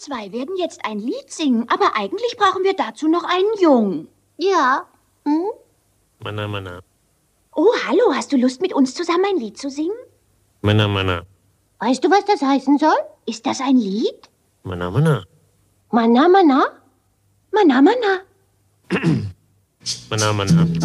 zwei werden jetzt ein Lied singen, aber eigentlich brauchen wir dazu noch einen Jungen. Ja. Mana, mana. Oh, hallo, hast du Lust, mit uns zusammen ein Lied zu singen? Mana, mana. Weißt du, was das heißen soll? Ist das ein Lied? Mana, mana. Mana, mana? Mana, mana. Mana, mana.